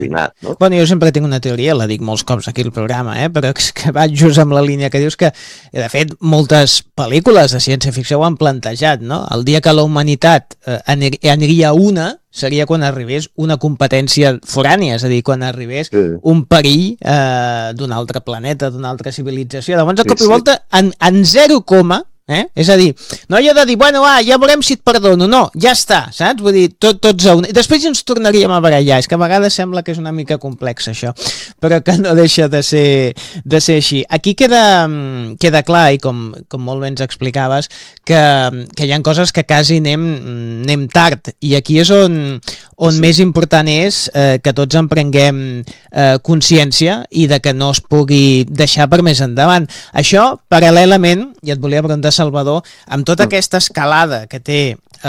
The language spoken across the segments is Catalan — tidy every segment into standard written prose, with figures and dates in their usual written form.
disciplinat, no? Bueno, jo sempre tinc una teoria, la dic molts cops aquí al programa, però és que va just amb la línia que dius que, de fet, moltes pel·lícules de ciència-ficció ho han plantejat, no? El dia que la humanitat aniria a una seria quan arribés una competència forània, és a dir, quan arribés un perill d'un altre planeta, d'una altra civilització. Llavors, de cop i volta, en 0, és a dir, no hi ha de dir, bueno, ja veurem si et perdono, no, ja està, saps? Vull dir, tots a un... Després ens tornaríem a barallar, és que a vegades sembla que és una mica complex això, però que no deixa de ser així. Aquí queda clar, i com molt bé ens explicaves, que hi ha coses que quasi anem tard, i aquí és on més important és que tots en prenguem consciència i de que no es pugui deixar per més endavant. Això, paral·lelament, i et volia preguntar, Salvador, amb tota aquesta escalada que té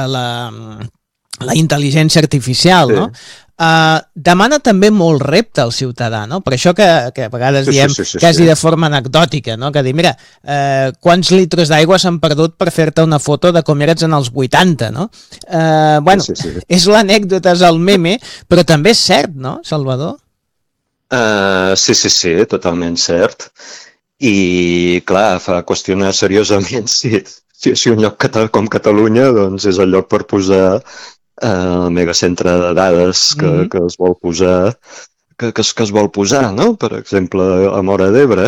la intel·ligència artificial, no? Demana també molt repte al ciutadà, no? Per això que a vegades diem quasi de forma anecdòtica, no? Que dir, mira, quants litres d'aigua s'han perdut per fer-te una foto de com eres en els 80, no? Bueno, és l'anècdota, és el meme, però també és cert, no, Salvador? Sí, totalment cert. I, clar, fa qüestionar seriosament si un lloc com Catalunya doncs és el lloc per posar el megacentre de dades que es vol posar, que es vol posar, no? Per exemple, a Móra d'Ebre.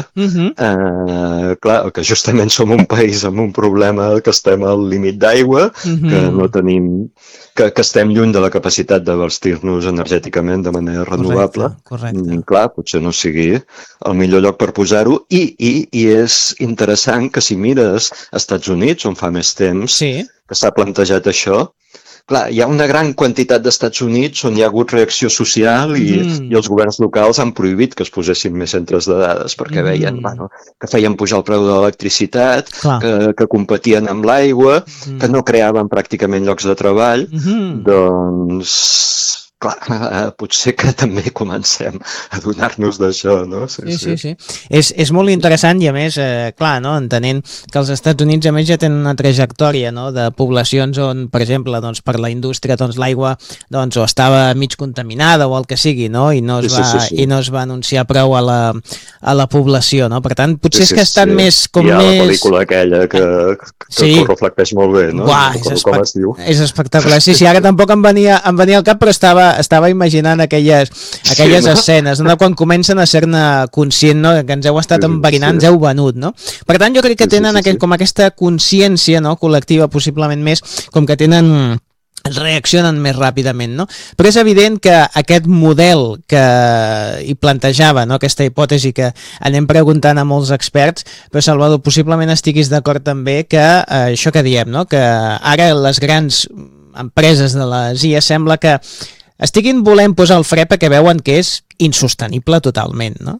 Clar, que justament som un país amb un problema que estem al límit d'aigua, que no tenim... que estem lluny de la capacitat d'abastir-nos energèticament de manera renovable. Correcte. Clar, potser no sigui el millor lloc per posar-ho, i és interessant que si mires als Estats Units, on fa més temps que s'ha plantejat això, clar, hi ha una gran quantitat d'Estats Units on hi ha hagut reacció social i els governs locals han prohibit que es posessin més centres de dades perquè veien que feien pujar el preu de l'electricitat, que competien amb l'aigua, que no creaven pràcticament llocs de treball. Doncs, clar, potser que també comencem a donar-nos d'això, no? Sí. És molt interessant i, a més, clar, no? Entenent que els Estats Units, a més, ja tenen una trajectòria, no? De poblacions on, per exemple, doncs, per la indústria, doncs, l'aigua doncs, o estava mig contaminada o el que sigui, no? I no es va anunciar prou a la població, no? Per tant, potser és que estan més... Hi ha la pel·lícula aquella que ho reflecteix molt bé, no? Uah, com es diu. És espectacular. Sí, ara tampoc em venia al cap, però estava imaginant aquelles escenes, no? Quan comencen a ser-ne conscient, no? Que ens heu estat enverinant, ens heu venut, no? Per tant, jo crec que tenen com aquesta consciència, no? Col·lectiva, possiblement més, com que reaccionen més ràpidament, no? Però és evident que aquest model que hi plantejava, no? Aquesta hipòtesi que anem preguntant a molts experts, però Salvador, possiblement estiguis d'acord també que això que diem, no? Que ara les grans empreses de les IA sembla que estiguin volent posar el fre perquè veuen que és insostenible totalment, no?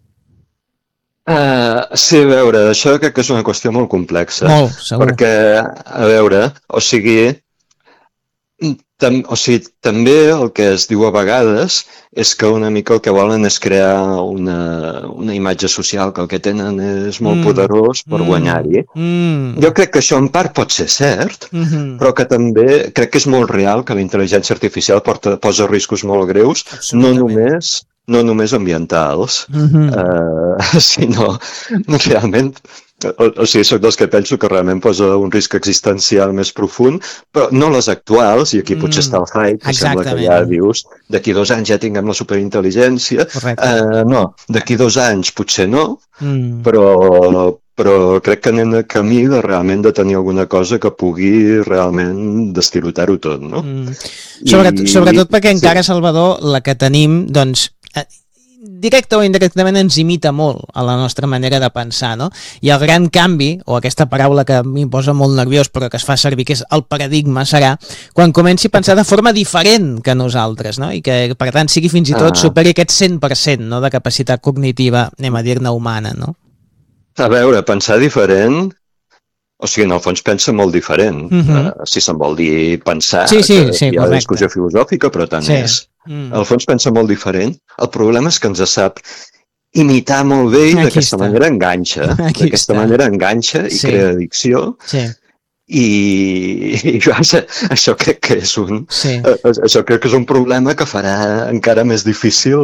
Sí, a veure, això crec que és una qüestió molt complexa. Molt, segur. Perquè, a veure, també el que es diu a vegades és que una mica el que volen és crear una imatge social, que el que tenen és molt poderós per guanyar-hi. Jo crec que això en part pot ser cert, però que també crec que és molt real que la intel·ligència artificial posa riscos molt greus, no només ambientals, sinó realment... O sigui, soc dels que penso que realment posa un risc existencial més profund, però no les actuals, i aquí potser està el hype, que sembla que ja dius, d'aquí 2 anys ja tinguem la superintel·ligència. No, d'aquí 2 anys potser no, però crec que anem de camí de realment de tenir alguna cosa que pugui realment destirotar-ho tot, no? Sobretot perquè encara, Salvador, la que tenim, doncs... directe o indirectament ens imita molt a la nostra manera de pensar, no? I el gran canvi, o aquesta paraula que m'hi posa molt nerviós però que es fa servir, que és el paradigma, serà quan comenci a pensar de forma diferent que nosaltres, no? I que, per tant, sigui fins i tot superi aquest 100%, no? De capacitat cognitiva, anem a dir-ne humana, no? A veure, pensar diferent... O sigui, en el fons pensa molt diferent. Si se'n vol dir pensar, hi ha una discussió filosòfica, però tant és. Al fons pensa molt diferent. El problema és que ens sap imitar molt bé i d'aquesta manera enganxa. D'aquesta manera enganxa i crea addicció. i això crec que és un problema que farà encara més difícil